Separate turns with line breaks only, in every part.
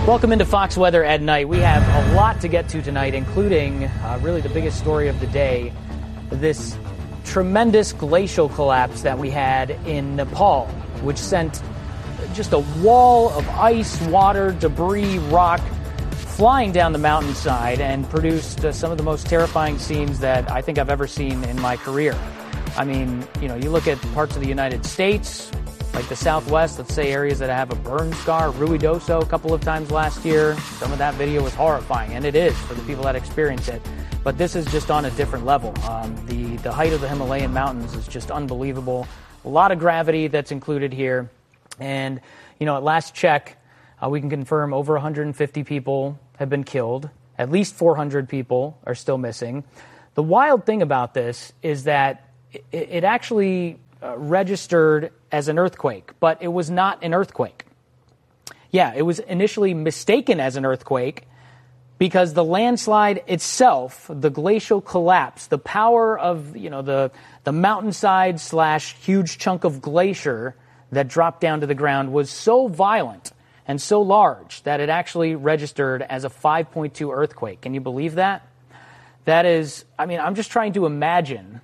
Welcome into Fox Weather at Night. We have a lot to get to tonight, including really the biggest story of the day, this tremendous glacial collapse that we had in Nepal, which sent just a wall of ice, water, debris, rock flying down the mountainside and produced some of the most terrifying scenes that I think I've ever seen in my career. I mean, you look at parts of the United States, like the Southwest, let's say areas that have a burn scar, Ruidoso a couple of times last year. Some of that video was horrifying, and it is for the people that experience it. But this is just on a different level. The height of the Himalayan mountains is just unbelievable. A lot of gravity that's included here. And, at last check, we can confirm over 150 people have been killed. At least 400 people are still missing. The wild thing about this is that it actually registered as an earthquake, but it was not an earthquake. Yeah, it was initially mistaken as an earthquake because the landslide itself, the glacial collapse, the power of the mountainside / huge chunk of glacier that dropped down to the ground was so violent and so large that it actually registered as a 5.2 earthquake. Can you believe that? That is, I'm just trying to imagine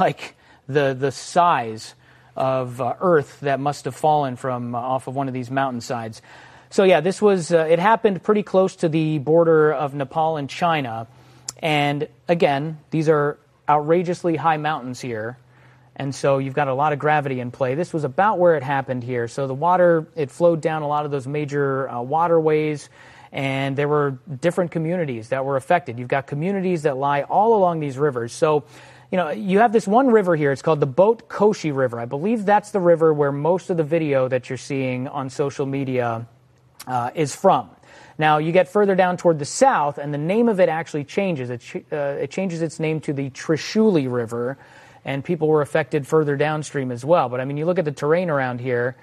the size of earth that must have fallen from off of one of these mountainsides. So yeah, this was, it happened pretty close to the border of Nepal and China. And again, these are outrageously high mountains here. And so you've got a lot of gravity in play. This was about where it happened here. So the water, it flowed down a lot of those major waterways, and there were different communities that were affected. You've got communities that lie all along these rivers. So you have this one river here. It's called the Boat Koshi River. I believe that's the river where most of the video that you're seeing on social media is from. Now, you get further down toward the south, and the name of it actually changes. It changes its name to the Trishuli River, and people were affected further downstream as well. But, you look at the terrain around here,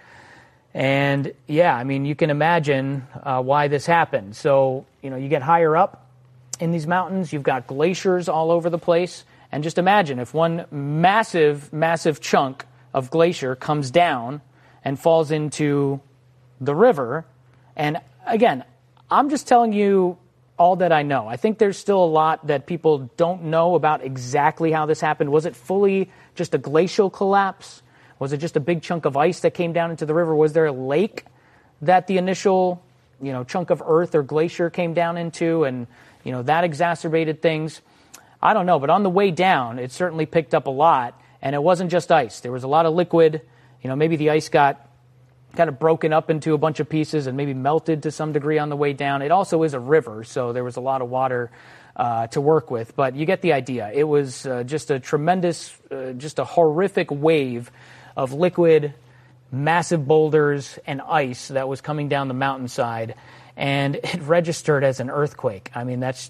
and, yeah, you can imagine why this happened. So, you get higher up in these mountains. You've got glaciers all over the place. And just imagine if one massive, massive chunk of glacier comes down and falls into the river. And again, I'm just telling you all that I know. I think there's still a lot that people don't know about exactly how this happened. Was it fully just a glacial collapse? Was it just a big chunk of ice that came down into the river? Was there a lake that the initial, chunk of earth or glacier came down into and, that exacerbated things? I don't know, but on the way down, it certainly picked up a lot, and it wasn't just ice. There was a lot of liquid. Maybe the ice got kind of broken up into a bunch of pieces and maybe melted to some degree on the way down. It also is a river, so there was a lot of water to work with, but you get the idea. It was just a tremendous, just a horrific wave of liquid, massive boulders, and ice that was coming down the mountainside, and it registered as an earthquake. That's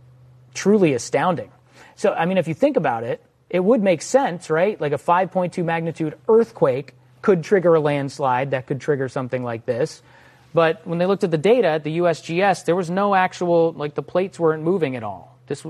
truly astounding. So, if you think about it, it would make sense, right? Like a 5.2 magnitude earthquake could trigger a landslide that could trigger something like this. But when they looked at the data at the USGS, there was no actual, the plates weren't moving at all. This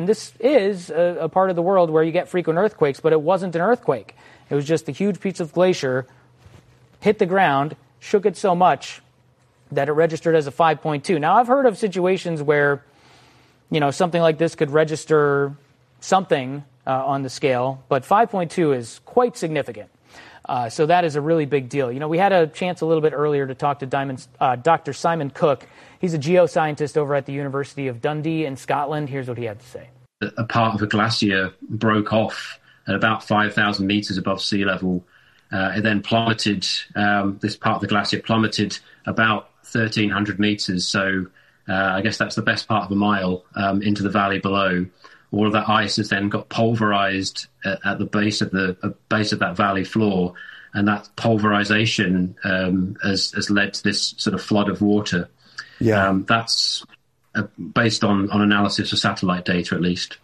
is a part of the world where you get frequent earthquakes, but it wasn't an earthquake. It was just a huge piece of glacier hit the ground, shook it so much that it registered as a 5.2. Now, I've heard of situations where something like this could register something on the scale, but 5.2 is quite significant. So that is a really big deal. We had a chance a little bit earlier to talk to Dr. Simon Cook. He's a geoscientist over at the University of Dundee in Scotland. Here's what he had to say.
A part of a glacier broke off at about 5,000 meters above sea level. It then plummeted, this part of the glacier plummeted about 1,300 meters, so I guess that's the best part of a mile into the valley below. All of that ice has then got pulverized at the base of that valley floor, and that pulverization has led to this sort of flood of water. Yeah, that's based on analysis of satellite data, at least.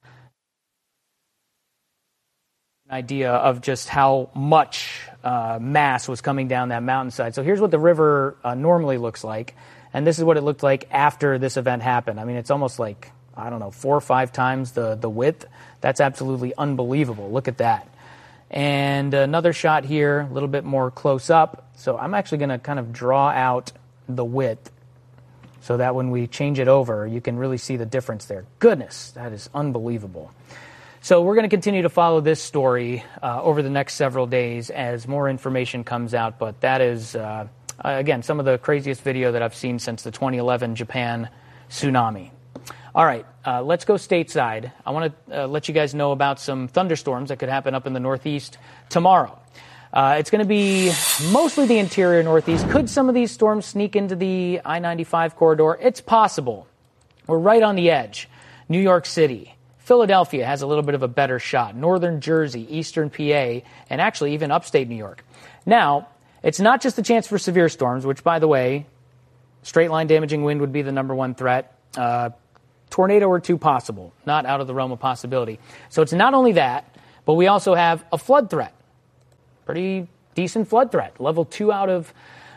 An idea of just how much mass was coming down that mountainside. So here's what the river normally looks like. And this is what it looked like after this event happened. It's almost like, 4 or 5 times the width. That's absolutely unbelievable. Look at that. And another shot here, a little bit more close up. So I'm actually going to kind of draw out the width. so that when we change it over, you can really see the difference there. Goodness, that is unbelievable. So we're going to continue to follow this story over the next several days as more information comes out. But that is, again, some of the craziest video that I've seen since the 2011 Japan tsunami. All right, let's go stateside. I want to let you guys know about some thunderstorms that could happen up in the Northeast tomorrow. It's going to be mostly the interior Northeast. Could some of these storms sneak into the I-95 corridor? It's possible. We're right on the edge. New York City. Philadelphia has a little bit of a better shot. Northern Jersey, Eastern PA, and actually even upstate New York. Now, it's not just the chance for severe storms, which, by the way, straight line damaging wind would be the number one threat. Tornado or two possible, not out of the realm of possibility. So it's not only that, but we also have a flood threat. Pretty decent flood threat, level 2 out of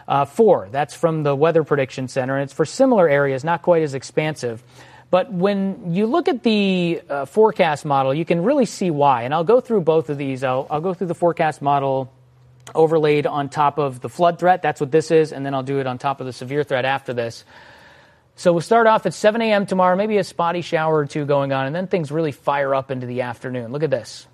4. That's from the Weather Prediction Center, and it's for similar areas, not quite as expansive. But when you look at the forecast model, you can really see why. And I'll go through both of these. I'll go through the forecast model overlaid on top of the flood threat. That's what this is. And then I'll do it on top of the severe threat after this. So we'll start off at 7 a.m. tomorrow, maybe a spotty shower or two going on, and then things really fire up into the afternoon. Look at this.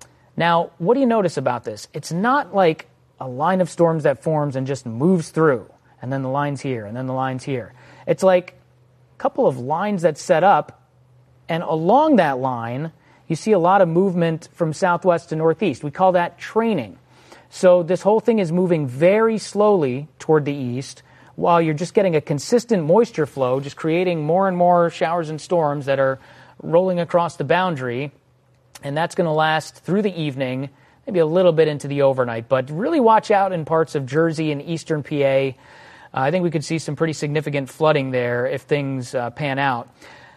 Now, what do you notice about this? It's not like a line of storms that forms and just moves through, and then the line's here, and then the line's here. It's like couple of lines that set up, and along that line, you see a lot of movement from southwest to northeast. We call that training. So this whole thing is moving very slowly toward the east, while you're just getting a consistent moisture flow, just creating more and more showers and storms that are rolling across the boundary, and that's going to last through the evening, maybe a little bit into the overnight. But really watch out in parts of Jersey and eastern PA. I think we could see some pretty significant flooding there if things pan out.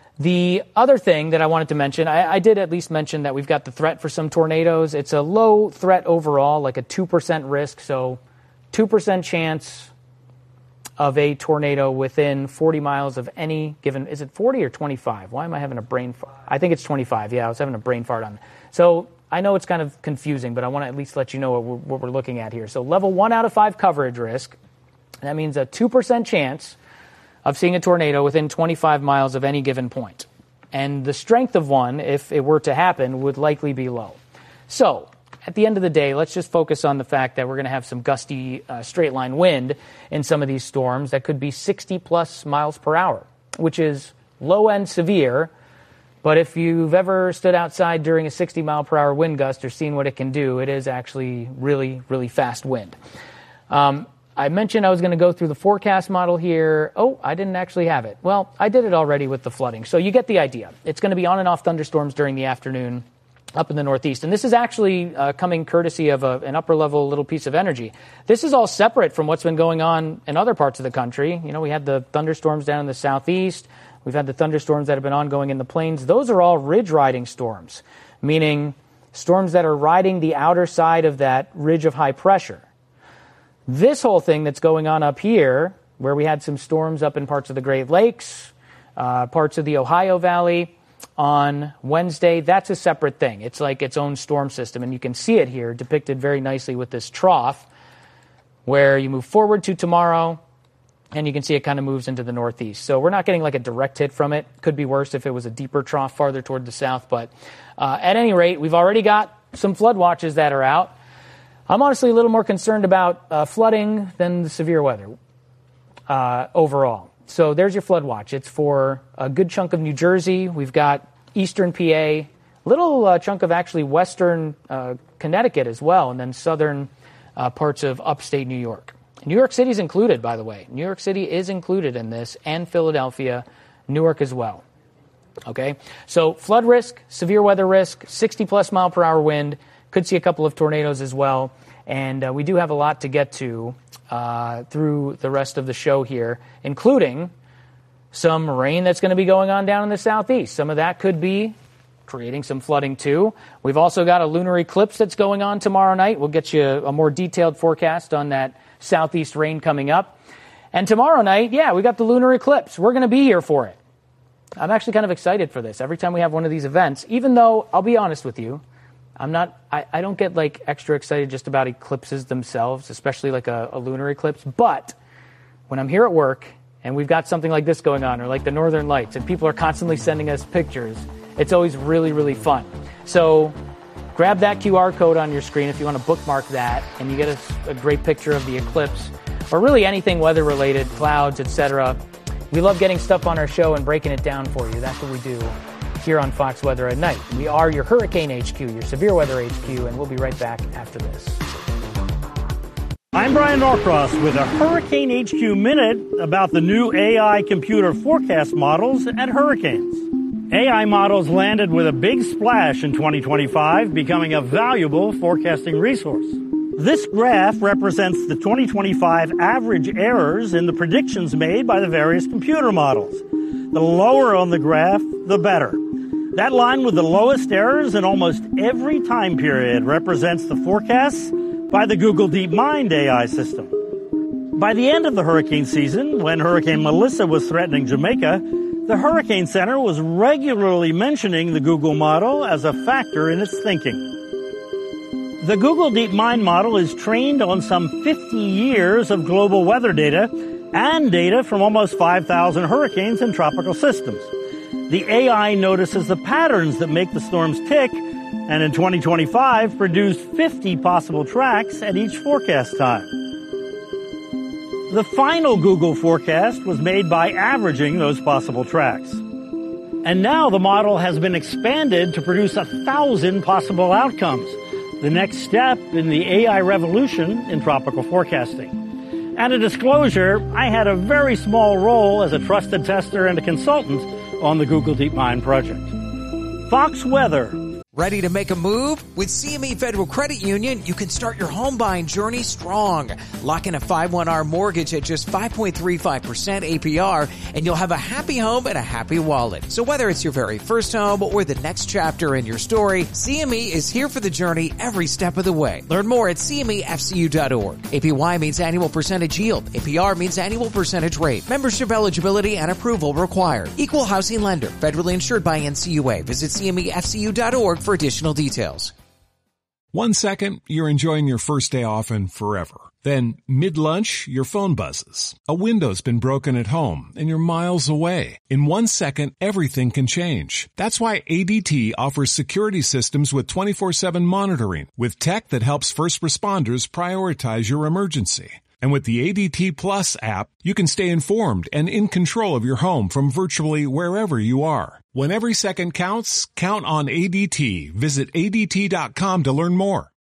The other thing that I wanted to mention, I did at least mention that we've got the threat for some tornadoes. It's a low threat overall, like a 2% risk, so 2% chance of a tornado within 40 miles of any given, is it 40 or 25? Why am I having a brain fart? I think it's 25, yeah, I was having a brain fart on it. So I know it's kind of confusing, but I want to at least let you know what we're looking at here. So level 1 out of 5 coverage risk. That means a 2% chance of seeing a tornado within 25 miles of any given point. And the strength of one, if it were to happen, would likely be low. So, at the end of the day, let's just focus on the fact that we're going to have some gusty straight-line wind in some of these storms that could be 60-plus miles per hour, which is low-end severe. But if you've ever stood outside during a 60-mile-per-hour wind gust or seen what it can do, it is actually really, really fast wind. I mentioned I was going to go through the forecast model here. Oh, I didn't actually have it. Well, I did it already with the flooding. So you get the idea. It's going to be on and off thunderstorms during the afternoon up in the Northeast. And this is actually coming courtesy of an upper-level little piece of energy. This is all separate from what's been going on in other parts of the country. You know, we had the thunderstorms down in the Southeast. We've had the thunderstorms that have been ongoing in the plains. Those are all ridge-riding storms, meaning storms that are riding the outer side of that ridge of high pressure. This whole thing that's going on up here, where we had some storms up in parts of the Great Lakes, parts of the Ohio Valley on Wednesday, that's a separate thing. It's like its own storm system, and you can see it here depicted very nicely with this trough, where you move forward to tomorrow, and you can see it kind of moves into the northeast. So we're not getting like a direct hit from it. Could be worse if it was a deeper trough farther toward the south, but at any rate, we've already got some flood watches that are out. I'm honestly a little more concerned about flooding than the severe weather overall. So there's your flood watch. It's for a good chunk of New Jersey. We've got eastern PA, a little chunk of actually western Connecticut as well, and then southern parts of upstate New York. New York City is included, by the way. New York City is included in this, and Philadelphia, Newark as well. Okay, so flood risk, severe weather risk, 60-plus mile per hour wind. Could see a couple of tornadoes as well. And we do have a lot to get to through the rest of the show here, including some rain that's going to be going on down in the southeast. Some of that could be creating some flooding too. We've also got a lunar eclipse that's going on tomorrow night. We'll get you a more detailed forecast on that southeast rain coming up. And tomorrow night, yeah, we got the lunar eclipse. We're going to be here for it. I'm actually kind of excited for this. Every time we have one of these events, even though, I'll be honest with you, I don't get like extra excited just about eclipses themselves, especially like a lunar eclipse. But when I'm here at work and we've got something like this going on, or like the Northern Lights, and people are constantly sending us pictures, it's always really, really fun. So grab that QR code on your screen if you want to bookmark that, and you get a great picture of the eclipse, or really anything weather-related, clouds, etc. We love getting stuff on our show and breaking it down for you. That's what we do here on Fox Weather at Night. We are your Hurricane HQ, your Severe Weather HQ, and we'll be right back after this.
I'm Brian Norcross with a Hurricane HQ Minute about the new AI computer forecast models at hurricanes. AI models landed with a big splash in 2025, becoming a valuable forecasting resource. This graph represents the 2025 average errors in the predictions made by the various computer models. The lower on the graph, the better. That line with the lowest errors in almost every time period represents the forecasts by the Google DeepMind AI system. By the end of the hurricane season, when Hurricane Melissa was threatening Jamaica, the Hurricane Center was regularly mentioning the Google model as a factor in its thinking. The Google DeepMind model is trained on some 50 years of global weather data and data from almost 5,000 hurricanes and tropical systems. The AI notices the patterns that make the storms tick, and in 2025 produced 50 possible tracks at each forecast time. The final Google forecast was made by averaging those possible tracks. And now the model has been expanded to produce 1,000 possible outcomes, the next step in the AI revolution in tropical forecasting. And a disclosure, I had a very small role as a trusted tester and a consultant on the Google DeepMind project. Fox Weather.
Ready to make a move? With CME Federal Credit Union, you can start your home buying journey strong. Lock in a 5/1R mortgage at just 5.35% APR, and you'll have a happy home and a happy wallet. So whether it's your very first home or the next chapter in your story, CME is here for the journey every step of the way. Learn more at CMEFCU.org. APY means annual percentage yield. APR means annual percentage rate. Membership eligibility and approval required. Equal housing lender. Federally insured by NCUA. Visit CMEFCU.org for additional details.
1 second, you're enjoying your first day off and forever. Then, mid-lunch, your phone buzzes. A window's been broken at home and you're miles away. In 1 second, everything can change. That's why ADT offers security systems with 24/7 monitoring, with tech that helps first responders prioritize your emergency. And with the ADT Plus app, you can stay informed and in control of your home from virtually wherever you are. When every second counts, count on ADT. Visit ADT.com to learn more.